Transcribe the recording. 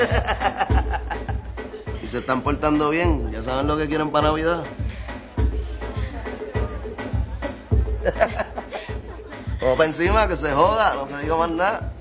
Y se están portando bien, ya saben lo que quieren para Navidad. Vamos para encima, que se joda, no se diga más nada.